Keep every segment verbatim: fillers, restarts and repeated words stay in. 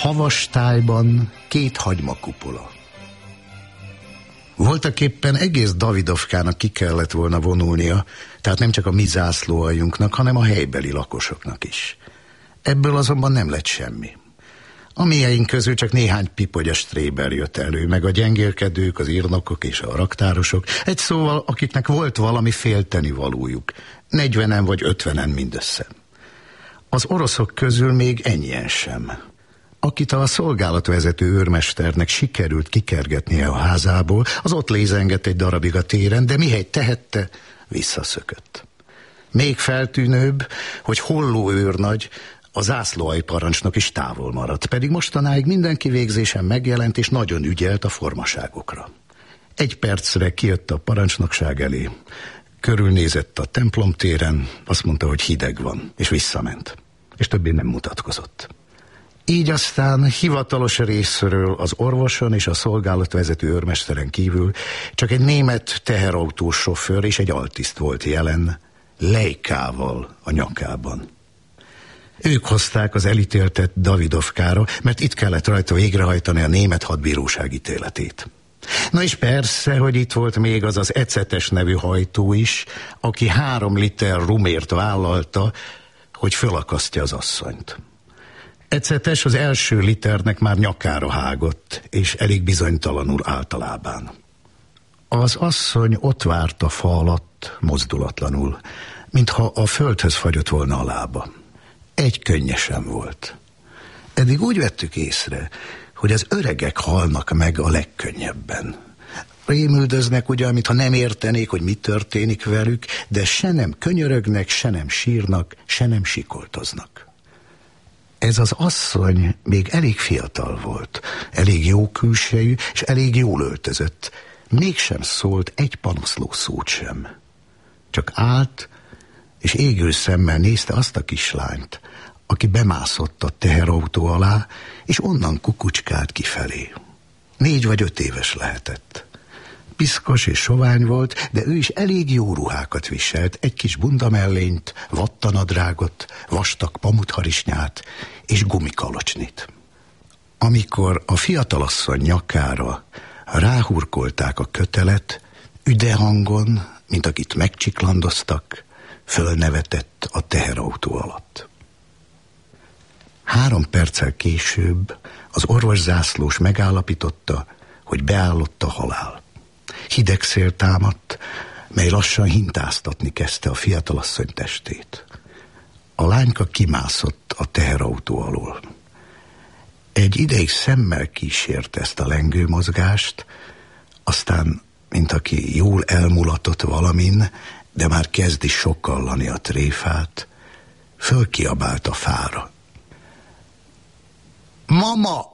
havas tájban két hagymakupola. Voltaképpen egész Davidovkának ki kellett volna vonulnia, tehát nem csak a mi zászlóaljunknak, hanem a helybeli lakosoknak is. Ebből azonban nem lett semmi. A mieink közül csak néhány pipogyas stréber jött elő, meg a gyengélkedők, az írnokok és a raktárosok, egy szóval, akiknek volt valami félteni valójuk, negyvenen vagy ötvenen mindössze. Az oroszok közül még ennyien sem. Akit a szolgálatvezető őrmesternek sikerült kikergetnie a házából, az ott lézengett egy darabig a téren, de mihely tehette, visszaszökött. Még feltűnőbb, hogy Holló őrnagy, a zászlóalj parancsnok is távol maradt, pedig mostanáig minden kivégzésen megjelent és nagyon ügyelt a formaságokra. Egy percre kijött a parancsnokság elé, körülnézett a templom téren, azt mondta, hogy hideg van, és visszament, és többé nem mutatkozott. Így aztán hivatalos részről az orvoson és a szolgálatvezető őrmesteren kívül csak egy német teherautós sofőr és egy altiszt volt jelen, lejkával a nyakában. Ők hozták az elítéltet Davidovkára, mert itt kellett rajta végrehajtani a német hadbíróság ítéletét. Na és persze, hogy itt volt még az az Ecetes nevű hajtó is, aki három liter rumért vállalta, hogy fölakasztja az asszonyt. Ecetes az első liternek már nyakára hágott, és elég bizonytalanul állt a lábán. Az asszony ott várt a fa alatt, mozdulatlanul, mintha a földhöz fagyott volna a lába. Egy könnye sem volt. Eddig úgy vettük észre, hogy az öregek halnak meg a legkönnyebben. Rémüldöznek ugyan, mintha nem értenék, hogy mi történik velük, de se nem könyörögnek, se nem sírnak, se nem sikoltoznak. Ez az asszony még elég fiatal volt, elég jó külsejű, és elég jól öltözött. Mégsem szólt egy panaszló szót sem. Csak állt, és égő szemmel nézte azt a kislányt, aki bemászott a teherautó alá, és onnan kukucskált kifelé. Négy vagy öt éves lehetett. Piszkos és sovány volt, de ő is elég jó ruhákat viselt, egy kis bundamellényt, vattanadrágot, vastag pamutharisnyát és gumikalocsnit. Amikor a fiatalasszony nyakára ráhurkolták a kötelet, üde hangon, mint akit megcsiklandoztak, fölnevetett a teherautó alatt. Három perccel később az orvoszászlós megállapította, hogy beállott a halál. Hideg szél támadt, mely lassan hintáztatni kezdte a fiatalasszony testét. A lányka kimászott a teherautó alól. Egy ideig szemmel kísért ezt a lengő mozgást, aztán, mint aki jól elmulatott valamin, de már kezdi sokkallani a tréfát, fölkiabált a fára. Mama!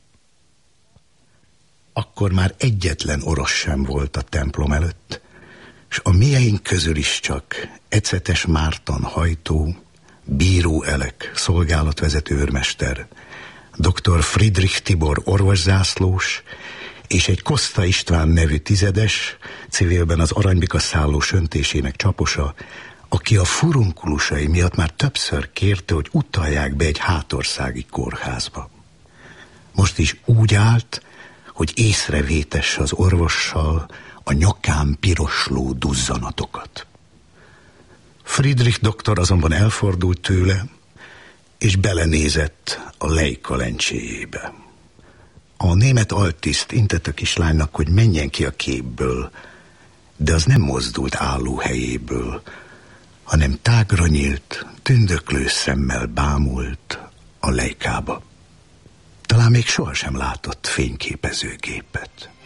Akkor már egyetlen orosz sem volt a templom előtt, s a mieink közül is csak Ecetes Márton hajtó, Bíró Elek szolgálatvezető őrmester, doktor Friedrich Tibor orvoszászlós, és egy Koszta István nevű tizedes, civilben az Aranybika szállós öntésének csaposa, aki a furunkulusai miatt már többször kérte, hogy utalják be egy hátországi kórházba. Most is úgy állt, hogy észrevétesse az orvossal a nyakán pirosló duzzanatokat. Friedrich doktor azonban elfordult tőle, és belenézett a lejka lencséjébe. A német altiszt intett a kislánynak, hogy menjen ki a képből, de az nem mozdult álló helyéből, hanem tágra nyílt, tündöklő szemmel bámult a lejkába. Talán még sohasem látott fényképezőgépet.